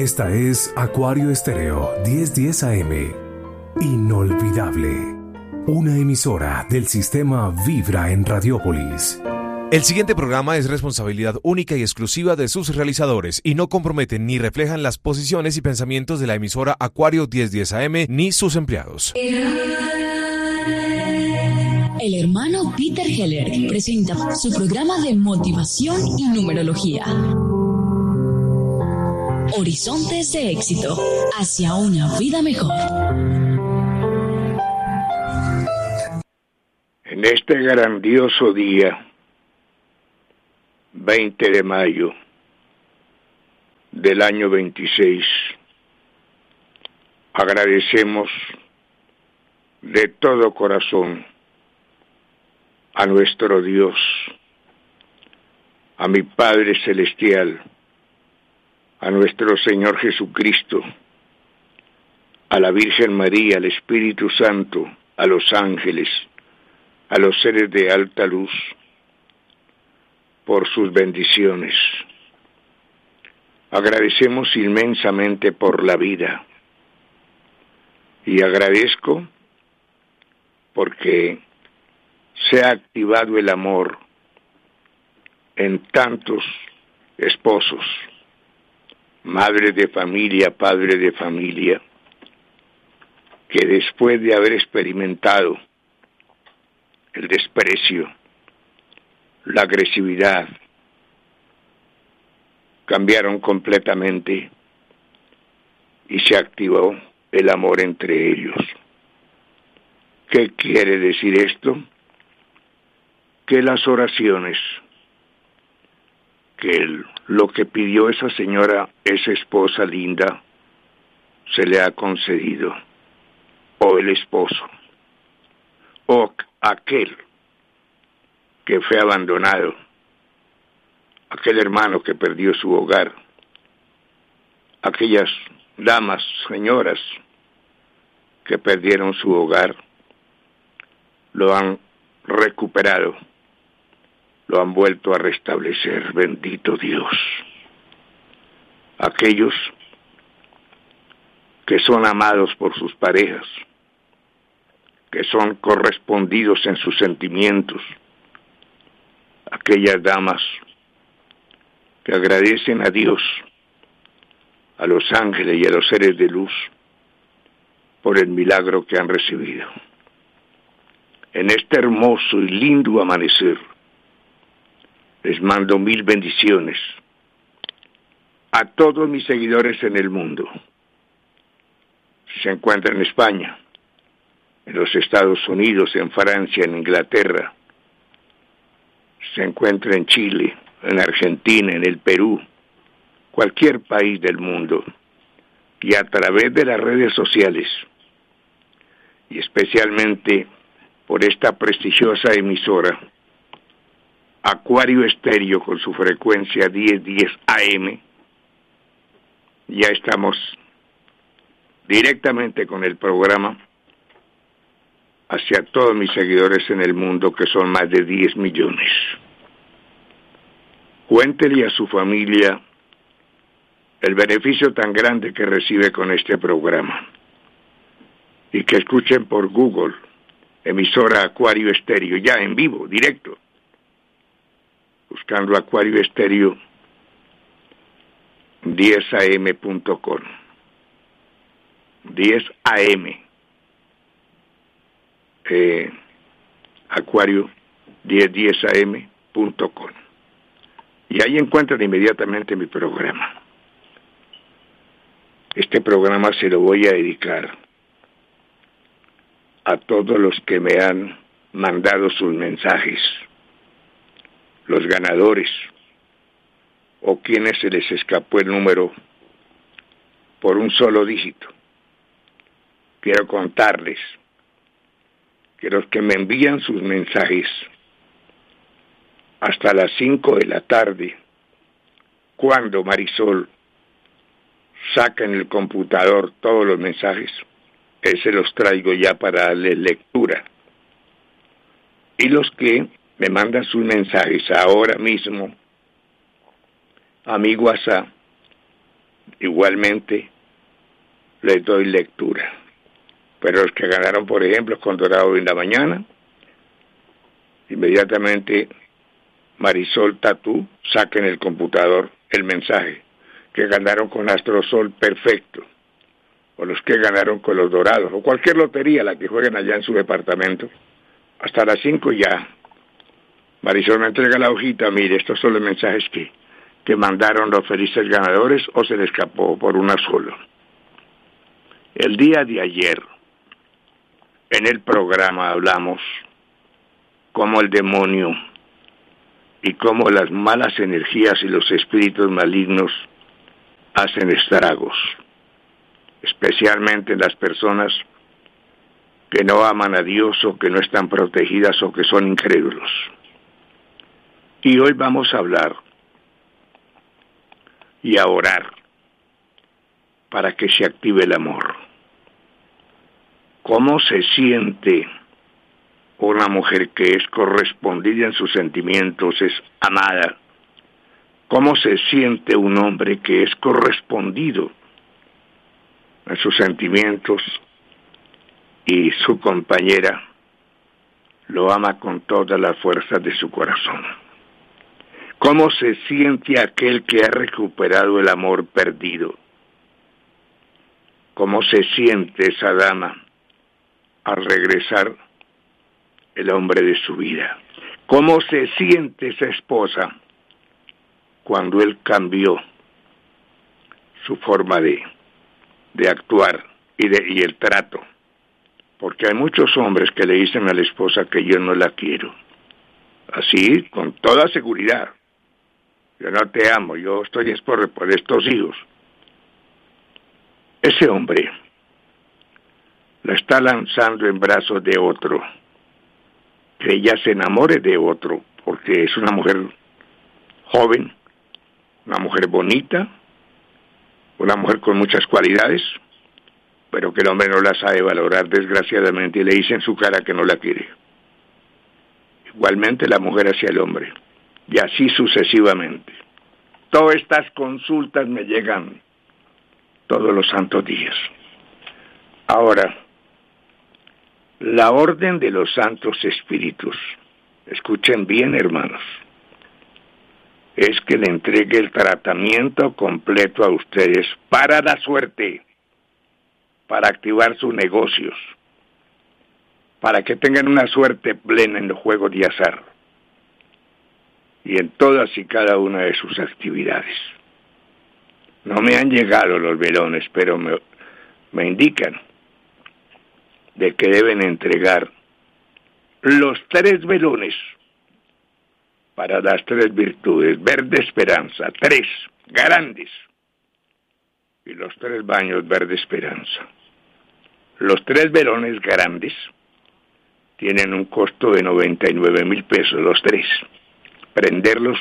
Esta es Acuario Estéreo 1010 AM. Inolvidable. Una emisora del sistema Vibra en Radiópolis. El siguiente programa es responsabilidad única y exclusiva de sus realizadores y no comprometen ni reflejan las posiciones y pensamientos de la emisora Acuario 1010 AM ni sus empleados. El hermano Peter Heller presenta su programa de motivación y numerología. Horizontes de éxito hacia una vida mejor. En este grandioso día, 20 de mayo del año 26, agradecemos de todo corazón a nuestro Dios, a mi Padre Celestial, a nuestro Señor Jesucristo, a la Virgen María, al Espíritu Santo, a los ángeles, a los seres de alta luz, por sus bendiciones. Agradecemos inmensamente por la vida y agradezco porque se ha activado el amor en tantos esposos, madres de familia, padres de familia, que después de haber experimentado el desprecio, la agresividad, cambiaron completamente y se activó el amor entre ellos. ¿Qué quiere decir esto? Que las oraciones, que lo que pidió esa señora, esa esposa linda, se le ha concedido, o el esposo, o aquel que fue abandonado, aquel hermano que perdió su hogar, aquellas damas, señoras que perdieron su hogar, lo han recuperado, lo han vuelto a restablecer, bendito Dios. Aquellos que son amados por sus parejas, que son correspondidos en sus sentimientos, aquellas damas que agradecen a Dios, a los ángeles y a los seres de luz por el milagro que han recibido. En este hermoso y lindo amanecer, les mando 1000 bendiciones a todos mis seguidores en el mundo. Si se encuentran en España, en los Estados Unidos, en Francia, en Inglaterra, se encuentra en Chile, en Argentina, en el Perú, cualquier país del mundo, y a través de las redes sociales, y especialmente por esta prestigiosa emisora, Acuario Estéreo con su frecuencia 1010 AM, ya estamos directamente con el programa hacia todos mis seguidores en el mundo, que son más de 10 millones. Cuéntele a su familia el beneficio tan grande que recibe con este programa. Y que escuchen por Google, emisora Acuario Estéreo, ya en vivo, directo. Buscando Acuario Estéreo 10am.com. 10am. Acuario 1010am.com. Y ahí encuentran inmediatamente mi programa. Este programa se lo voy a dedicar a todos los que me han mandado sus mensajes, los ganadores, o quienes se les escapó el número por un solo dígito. Quiero contarles que los que me envían sus mensajes hasta las 5 de la tarde, cuando Marisol saca en el computador todos los mensajes, se los traigo ya para darles lectura. Y los que me mandan sus mensajes ahora mismo a mi WhatsApp, igualmente les doy lectura. Pero los que ganaron, por ejemplo, con Dorado en la mañana, inmediatamente Marisol Tatú saca en el computador el mensaje, que ganaron con Astrosol perfecto, o los que ganaron con los Dorados, o cualquier lotería, la que jueguen allá en su departamento. Hasta las 5 ya Marisol me entrega la hojita, mire, estos son los mensajes que mandaron los felices ganadores, o se le escapó por una solo. El día de ayer, en el programa hablamos cómo el demonio y cómo las malas energías y los espíritus malignos hacen estragos, especialmente en las personas que no aman a Dios o que no están protegidas o que son incrédulos. Y hoy vamos a hablar y a orar para que se active el amor. ¿Cómo se siente una mujer que es correspondida en sus sentimientos, es amada? ¿Cómo se siente un hombre que es correspondido en sus sentimientos y su compañera lo ama con todas las fuerzas de su corazón? ¿Cómo se siente aquel que ha recuperado el amor perdido? ¿Cómo se siente esa dama al regresar el hombre de su vida? ¿Cómo se siente esa esposa cuando él cambió su forma de actuar y el trato? Porque hay muchos hombres que le dicen a la esposa que yo no la quiero. Así, con toda seguridad. Yo no te amo, yo estoy por estos hijos. Ese hombre la está lanzando en brazos de otro, que ella se enamore de otro, porque es una mujer joven, una mujer bonita, una mujer con muchas cualidades, pero que el hombre no la sabe valorar, desgraciadamente, y le dice en su cara que no la quiere. Igualmente la mujer hacia el hombre, y así sucesivamente. Todas estas consultas me llegan todos los santos días. Ahora, la orden de los santos espíritus, escuchen bien, hermanos, es que le entregue el tratamiento completo a ustedes para la suerte, para activar sus negocios, para que tengan una suerte plena en los juegos de azar y en todas y cada una de sus actividades. No me han llegado los velones, pero me indican de que deben entregar los 3 velones para las 3 virtudes: verde esperanza, 3 grandes, y los 3 baños verde esperanza. Los 3 velones grandes tienen un costo de 99,000 pesos, los 3. Prenderlos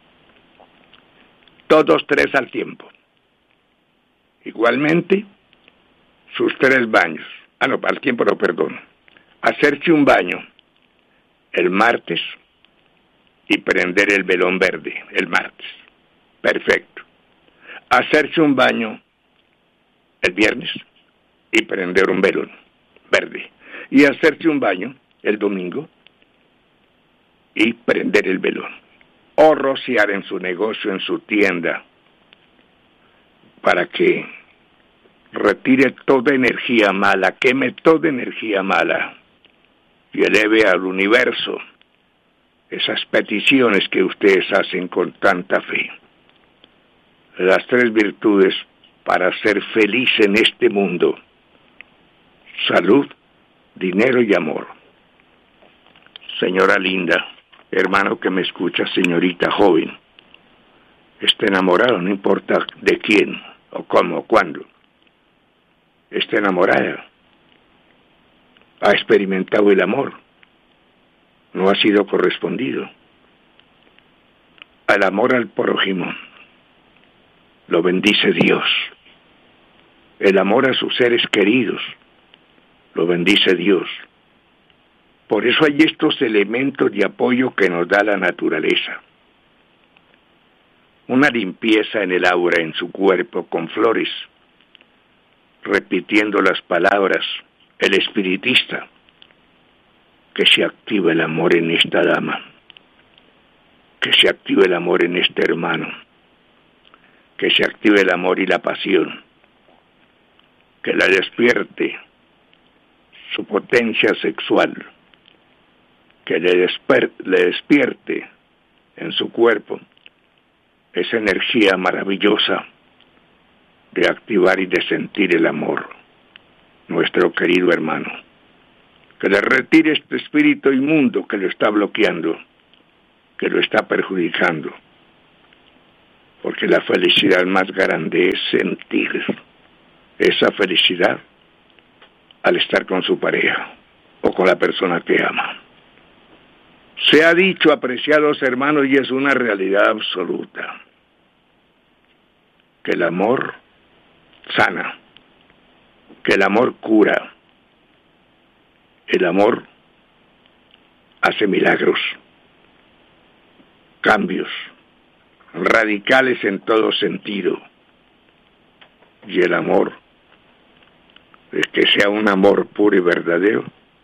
todos 3 al tiempo. Igualmente, sus 3 baños. Al tiempo no, perdón. Hacerse un baño el martes y prender el velón verde el martes. Perfecto. Hacerse un baño el viernes y prender un velón verde. Y hacerse un baño el domingo y prender el velón. O rociar en su negocio, en su tienda, para que retire toda energía mala, queme toda energía mala y eleve al universo esas peticiones que ustedes hacen con tanta fe. Las 3 virtudes para ser feliz en este mundo: salud, dinero y amor. Señora linda, hermano que me escucha, señorita joven, esté enamorado, no importa de quién, o cómo, o cuándo. Está enamorada, ha experimentado el amor, no ha sido correspondido. Al amor al prójimo lo bendice Dios. El amor a sus seres queridos lo bendice Dios. Por eso hay estos elementos de apoyo que nos da la naturaleza. una limpieza en el aura, en su cuerpo, con flores, repitiendo las palabras, el espiritista, que se active el amor en esta dama, que se active el amor en este hermano, que se active el amor y la pasión, que la despierte su potencia sexual, que le despierte en su cuerpo esa energía maravillosa de activar y de sentir el amor, nuestro querido hermano. Que le retire este espíritu inmundo que lo está bloqueando, que lo está perjudicando. Porque la felicidad más grande es sentir esa felicidad al estar con su pareja o con la persona que ama. Se ha dicho, apreciados hermanos, y es una realidad absoluta, que el amor sana, que el amor cura, el amor hace milagros, cambios radicales en todo sentido. Y el amor, es que sea un amor puro y verdadero,